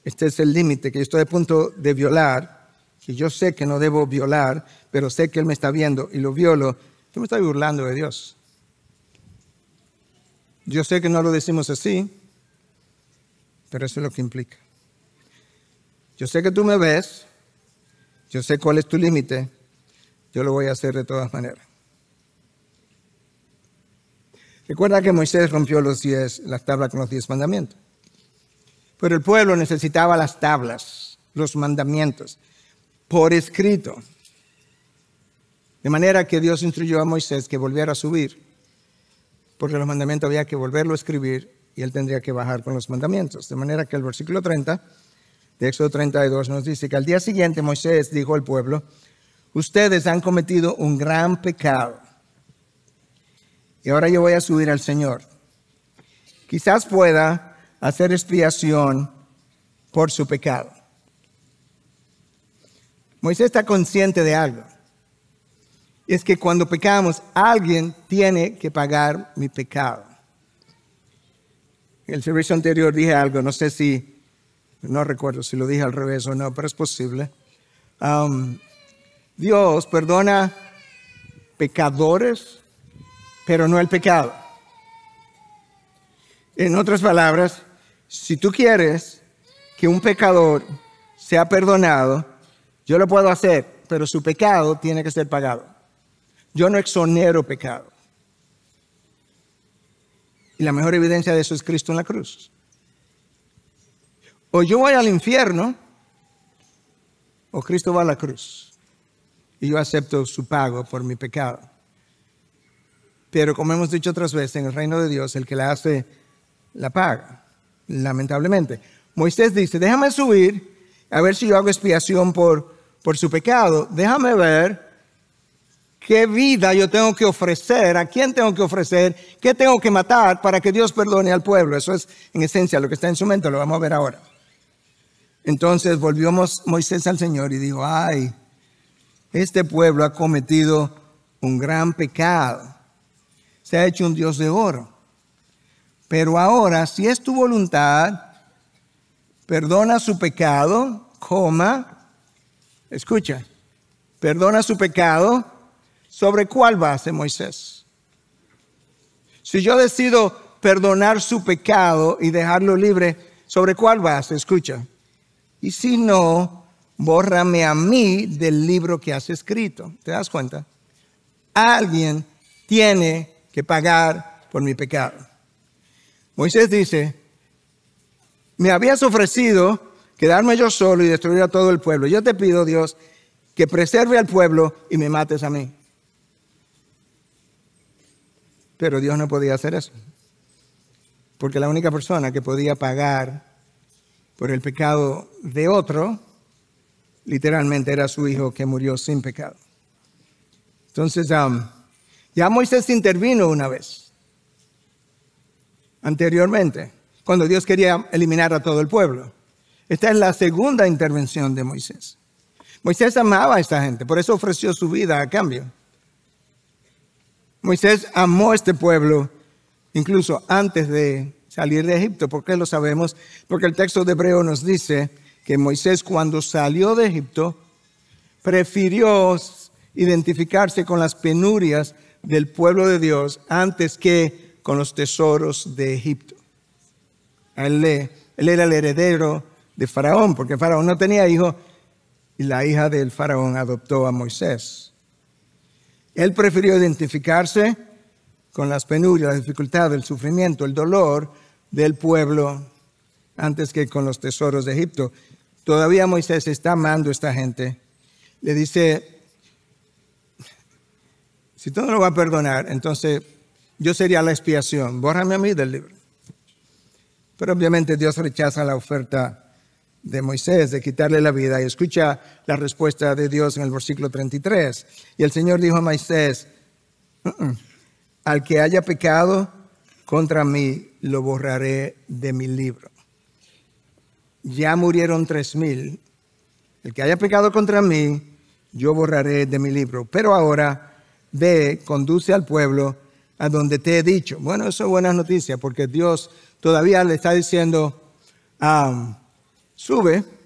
Este es el límite que yo estoy a punto de violar, que yo sé que no debo violar, pero sé que Él me está viendo y lo violo. Yo me estoy burlando de Dios. Yo sé que no lo decimos así, pero eso es lo que implica. Yo sé que tú me ves, yo sé cuál es tu límite, yo lo voy a hacer de todas maneras. Recuerda que Moisés rompió las tablas con los 10 mandamientos. Pero el pueblo necesitaba las tablas, los mandamientos, por escrito. De manera que Dios instruyó a Moisés que volviera a subir, porque los mandamientos había que volverlo a escribir y él tendría que bajar con los mandamientos. De manera que el versículo 30 de Éxodo 32 nos dice que al día siguiente Moisés dijo al pueblo: ustedes han cometido un gran pecado. Y ahora yo voy a subir al Señor. Quizás pueda hacer expiación por su pecado. Moisés está consciente de algo. Es que cuando pecamos, alguien tiene que pagar mi pecado. En el servicio anterior dije algo, no recuerdo si lo dije al revés o no, pero es posible. Dios perdona pecadores, pero no el pecado. En otras palabras, si tú quieres que un pecador sea perdonado, yo lo puedo hacer, pero su pecado tiene que ser pagado. Yo no exonero pecado. Y la mejor evidencia de eso es Cristo en la cruz. O yo voy al infierno, o Cristo va a la cruz. Y yo acepto su pago por mi pecado. Pero como hemos dicho otras veces, en el reino de Dios, el que la hace, la paga. Lamentablemente. Moisés dice: déjame subir, a ver si yo hago expiación por su pecado. Déjame ver qué vida yo tengo que ofrecer, a quién tengo que ofrecer, qué tengo que matar para que Dios perdone al pueblo. Eso es en esencia lo que está en su mente, lo vamos a ver ahora. Entonces volvió Moisés al Señor y dijo: ay, este pueblo ha cometido un gran pecado. Se ha hecho un Dios de oro. Pero ahora, si es tu voluntad, perdona su pecado, escucha, perdona su pecado. ¿Sobre cuál base, Moisés? Si yo decido perdonar su pecado y dejarlo libre, ¿sobre cuál base? Escucha. Y si no, bórrame a mí del libro que has escrito. ¿Te das cuenta? Alguien tiene que pagar por mi pecado. Moisés dice: me habías ofrecido quedarme yo solo y destruir a todo el pueblo. Yo te pido, Dios, que preserve al pueblo y me mates a mí. Pero Dios no podía hacer eso. Porque la única persona que podía pagar por el pecado de otro, literalmente era su hijo que murió sin pecado. Entonces, ya Moisés intervino una vez. Anteriormente, cuando Dios quería eliminar a todo el pueblo. Esta es la segunda intervención de Moisés. Moisés amaba a esta gente, por eso ofreció su vida a cambio. Moisés amó a este pueblo incluso antes de salir de Egipto. ¿Por qué lo sabemos? Porque el texto de Hebreo nos dice que Moisés, cuando salió de Egipto, prefirió identificarse con las penurias del pueblo de Dios antes que con los tesoros de Egipto. Él era el heredero de Faraón, porque Faraón no tenía hijo y la hija del Faraón adoptó a Moisés. Él prefirió identificarse con las penurias, la dificultad, el sufrimiento, el dolor del pueblo antes que con los tesoros de Egipto. Todavía Moisés está amando a esta gente. Le dice: si tú no lo vas a perdonar, entonces yo sería la expiación. Bórrame a mí del libro. Pero obviamente Dios rechaza la oferta de Moisés de quitarle la vida. Y escucha la respuesta de Dios en el versículo 33. Y el Señor dijo a Moisés: al que haya pecado contra mí, lo borraré de mi libro. Ya murieron 3,000. El que haya pecado contra mí, yo borraré de mi libro. Pero ahora ve, conduce al pueblo a donde te he dicho. Bueno, eso es buena noticia, porque Dios todavía le está diciendo: sube